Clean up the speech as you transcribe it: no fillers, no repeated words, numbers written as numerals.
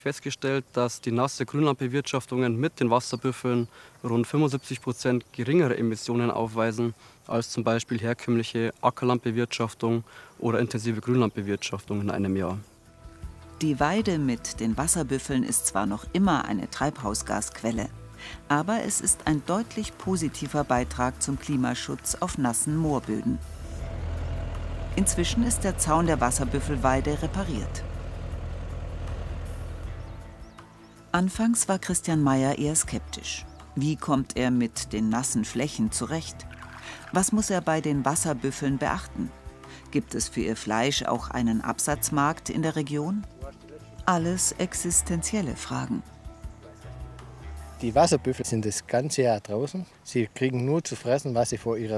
Festgestellt, dass die nasse Grünlandbewirtschaftungen mit den Wasserbüffeln rund 75% geringere Emissionen aufweisen als zum Beispiel herkömmliche Ackerlandbewirtschaftung oder intensive Grünlandbewirtschaftung in einem Jahr. Die Weide mit den Wasserbüffeln ist zwar noch immer eine Treibhausgasquelle, aber es ist ein deutlich positiver Beitrag zum Klimaschutz auf nassen Moorböden. Inzwischen ist der Zaun der Wasserbüffelweide repariert. Anfangs war Christian Meyer eher skeptisch. Wie kommt er mit den nassen Flächen zurecht? Was muss er bei den Wasserbüffeln beachten? Gibt es für ihr Fleisch auch einen Absatzmarkt in der Region? Alles existenzielle Fragen. Die Wasserbüffel sind das ganze Jahr draußen. Sie kriegen nur zu fressen, was sie vor ihrer